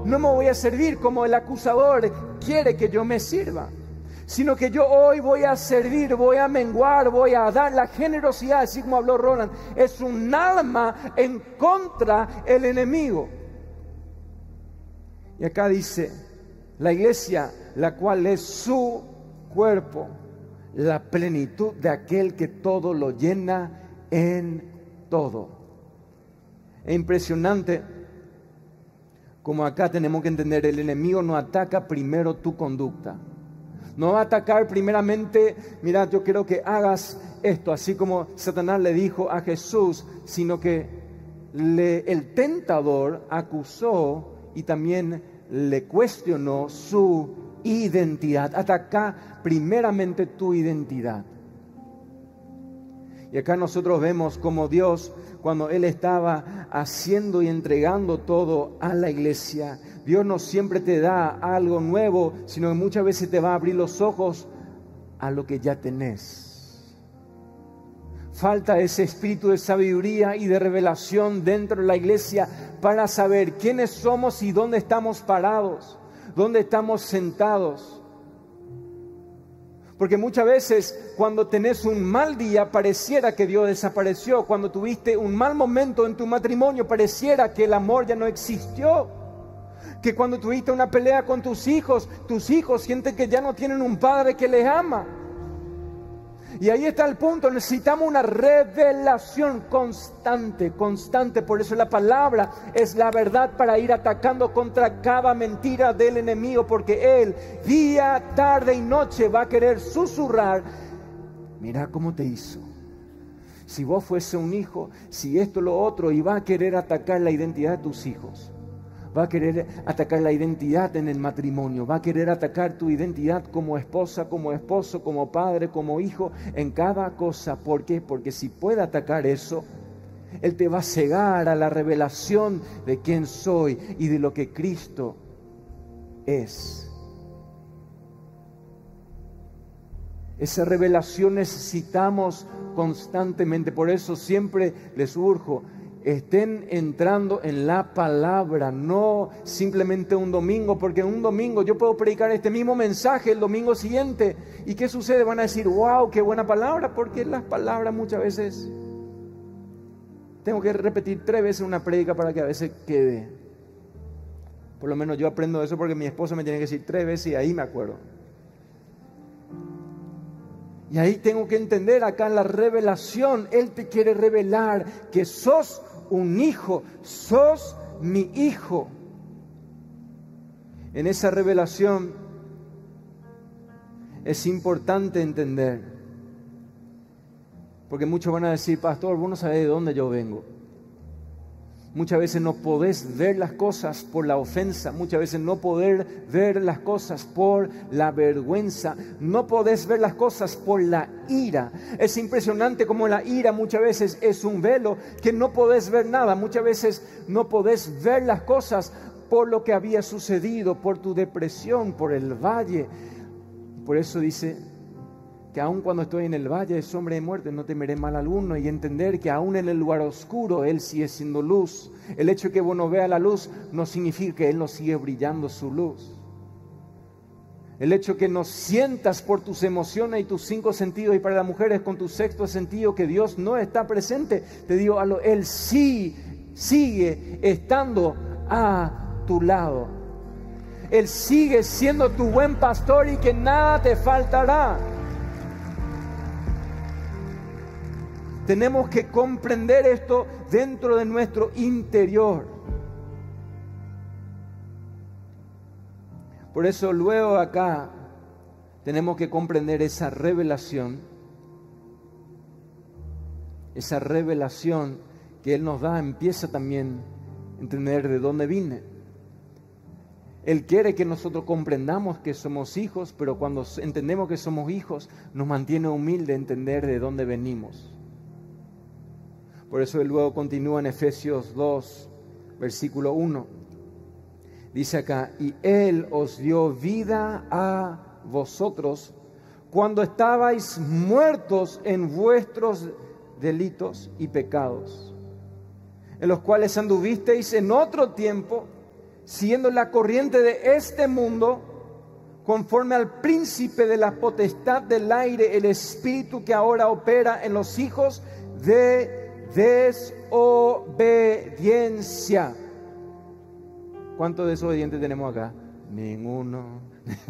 no me voy a servir como el acusador quiere que yo me sirva, sino que yo hoy voy a servir, voy a menguar, voy a dar la generosidad, así como habló Roland. Es un arma en contra del enemigo. Y acá dice, la iglesia, la cual es su cuerpo, la plenitud de aquel que todo lo llena en todo. Es impresionante como acá tenemos que entender, el enemigo no ataca primero tu conducta. No va a atacar primeramente, mira, yo quiero que hagas esto, así como Satanás le dijo a Jesús, sino que el tentador acusó y también le cuestionó su identidad. Ataca primeramente tu identidad. Y acá nosotros vemos como Dios, cuando Él estaba haciendo y entregando todo a la iglesia, Dios no siempre te da algo nuevo, sino que muchas veces te va a abrir los ojos a lo que ya tenés. Falta ese espíritu de sabiduría y de revelación dentro de la iglesia para saber quiénes somos y dónde estamos parados, dónde estamos sentados. Porque muchas veces cuando tenés un mal día pareciera que Dios desapareció. Cuando tuviste un mal momento en tu matrimonio pareciera que el amor ya no existió. Que cuando tuviste una pelea con tus hijos sienten que ya no tienen un padre que les ama. Y ahí está el punto, necesitamos una revelación constante. Por eso la palabra es la verdad para ir atacando contra cada mentira del enemigo, porque él día, tarde y noche va a querer susurrar, mira cómo te hizo. Si vos fuese un hijo, si esto, lo otro, y va a querer atacar la identidad de tus hijos. Va a querer atacar la identidad en el matrimonio, va a querer atacar tu identidad como esposa, como esposo, como padre, como hijo, en cada cosa. ¿Por qué? Porque si puede atacar eso, Él te va a cegar a la revelación de quién soy y de lo que Cristo es. Esa revelación necesitamos constantemente, por eso siempre les urjo, estén entrando en la palabra, no simplemente un domingo, porque un domingo yo puedo predicar este mismo mensaje el domingo siguiente. ¿Y qué sucede? Van a decir, wow, qué buena palabra, porque las palabras muchas veces tengo que repetir 3 veces una prédica para que a veces quede. Por lo menos yo aprendo eso porque mi esposa me tiene que decir 3 veces y ahí me acuerdo. Y ahí tengo que entender acá en la revelación, Él te quiere revelar que sos un hijo, sos mi hijo. En esa revelación es importante entender, porque muchos van a decir, pastor, vos no sabés de dónde yo vengo. Muchas veces no podés ver las cosas por la ofensa, muchas veces no podés ver las cosas por la vergüenza, no podés ver las cosas por la ira. Es impresionante como la ira muchas veces es un velo que no podés ver nada, muchas veces no podés ver las cosas por lo que había sucedido, por tu depresión, por el valle. Por eso dice que aun cuando estoy en el valle de sombra de muerte no temeré mal alguno, y entender que aun en el lugar oscuro Él sigue siendo luz. El hecho de que vos no veas la luz no significa que Él no sigue brillando su luz. El hecho de que no sientas por tus emociones y tus 5 sentidos, y para las mujeres con tu 6º sentido, que Dios no está presente, te digo algo, Él sí sigue estando a tu lado. Él sigue siendo tu buen pastor y que nada te faltará. Tenemos que comprender esto dentro de nuestro interior. Por eso luego acá tenemos que comprender esa revelación que Él nos da, empieza también a entender de dónde vine. Él quiere que nosotros comprendamos que somos hijos, pero cuando entendemos que somos hijos, nos mantiene humilde entender de dónde venimos. Por eso Él luego continúa en Efesios 2, versículo 1. Dice acá, y Él os dio vida a vosotros cuando estabais muertos en vuestros delitos y pecados, en los cuales anduvisteis en otro tiempo, siguiendo la corriente de este mundo, conforme al príncipe de la potestad del aire, el espíritu que ahora opera en los hijos de desobediencia. ¿Cuántos desobedientes tenemos acá? Ninguno.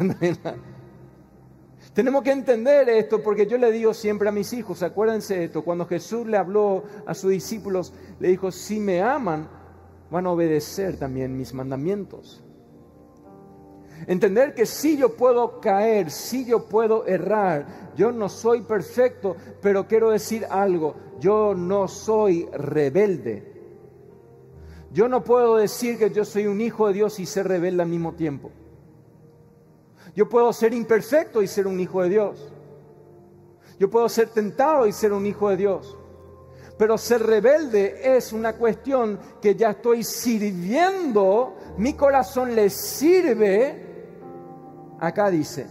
Tenemos que entender esto, porque yo le digo siempre a mis hijos, acuérdense de esto, cuando Jesús le habló a sus discípulos, le dijo, si me aman, van a obedecer también mis mandamientos. Entender que sí yo puedo caer, sí yo puedo errar, yo no soy perfecto, pero quiero decir algo, yo no soy rebelde. Yo no puedo decir que yo soy un hijo de Dios y ser rebelde al mismo tiempo. Yo puedo ser imperfecto y ser un hijo de Dios. Yo puedo ser tentado y ser un hijo de Dios. Pero ser rebelde es una cuestión que ya estoy sirviendo, mi corazón le sirve. Acá dice,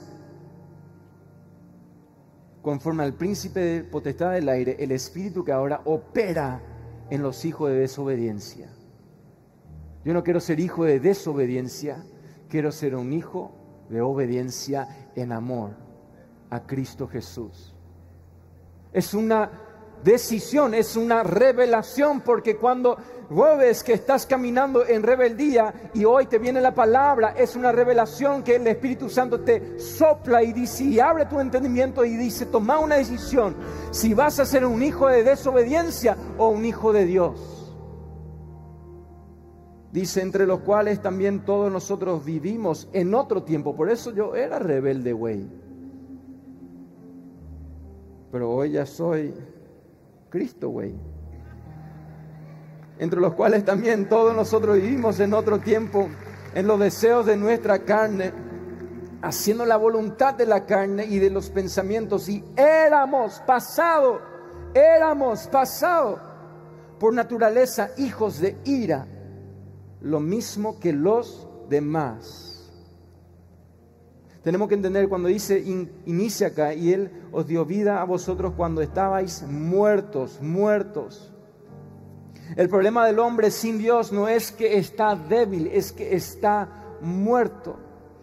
conforme al príncipe de potestad del aire, el espíritu que ahora opera en los hijos de desobediencia. Yo no quiero ser hijo de desobediencia, quiero ser un hijo de obediencia en amor a Cristo Jesús. Es una decisión, es una revelación, porque cuando vos ves que estás caminando en rebeldía y hoy te viene la palabra, es una revelación que el Espíritu Santo te sopla y dice, y abre tu entendimiento y dice, toma una decisión, si vas a ser un hijo de desobediencia o un hijo de Dios. Dice, entre los cuales también todos nosotros vivimos en otro tiempo. Por eso yo era rebelde, güey. Pero hoy ya soy Cristo, güey. Entre los cuales también todos nosotros vivimos en otro tiempo, en los deseos de nuestra carne, haciendo la voluntad de la carne y de los pensamientos. Y éramos pasado por naturaleza hijos de ira, lo mismo que los demás. Tenemos que entender cuando dice inicia acá, y Él os dio vida a vosotros cuando estabais muertos. El problema del hombre sin Dios no es que está débil, es que está muerto.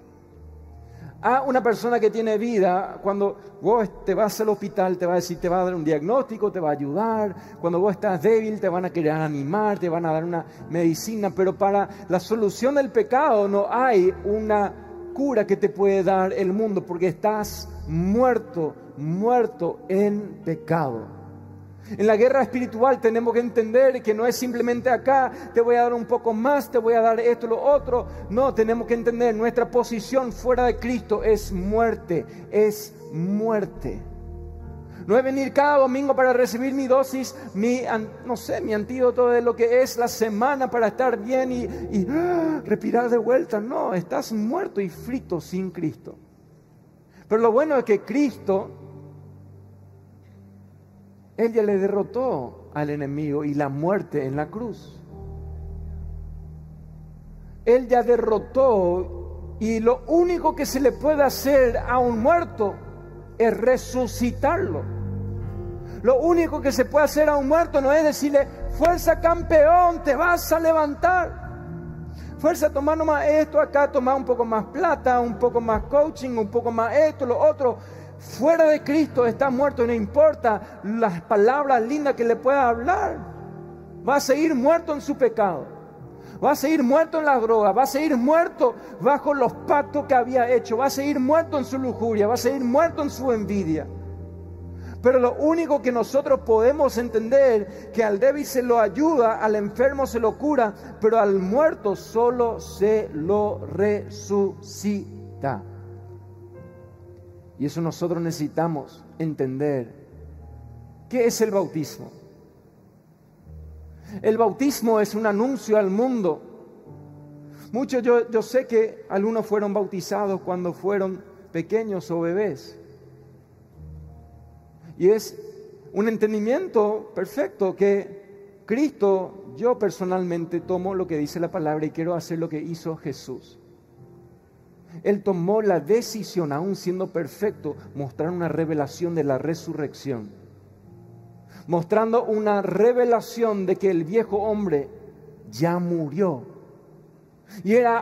A una persona que tiene vida, cuando vos te vas al hospital, te va a decir, te va a dar un diagnóstico, te va a ayudar. Cuando vos estás débil, te van a querer animar, te van a dar una medicina. Pero para la solución del pecado no hay una cura que te puede dar el mundo, porque estás muerto en pecado. En la guerra espiritual tenemos que entender que no es simplemente acá, te voy a dar un poco más, te voy a dar esto, lo otro. No, tenemos que entender, nuestra posición fuera de Cristo es muerte, No es venir cada domingo para recibir mi dosis, mi antídoto de lo que es la semana para estar bien y respirar de vuelta. No, estás muerto y frito sin Cristo. Pero lo bueno es que Cristo, Él ya le derrotó al enemigo y la muerte en la cruz. Él ya derrotó, y lo único que se le puede hacer a un muerto es resucitarlo. Lo único que se puede hacer a un muerto no es decirle, fuerza campeón, te vas a levantar. Fuerza, toma nomás esto acá, toma un poco más plata, un poco más coaching, un poco más esto, lo otro. Fuera de Cristo está muerto, no importa las palabras lindas que le pueda hablar. Va a seguir muerto en su pecado. Va a seguir muerto en las drogas. Va a seguir muerto bajo los pactos que había hecho. Va a seguir muerto en su lujuria. Va a seguir muerto en su envidia. Pero lo único que nosotros podemos entender, que al débil se lo ayuda, al enfermo se lo cura, pero al muerto solo se lo resucita. Y eso nosotros necesitamos entender. ¿Qué es el bautismo? El bautismo es un anuncio al mundo. Muchos, yo sé que algunos fueron bautizados cuando fueron pequeños o bebés. Y es un entendimiento perfecto que Cristo, yo personalmente tomo lo que dice la palabra y quiero hacer lo que hizo Jesús. Él tomó la decisión, aún siendo perfecto, mostrar una revelación de la resurrección. Mostrando una revelación de que el viejo hombre ya murió. Y era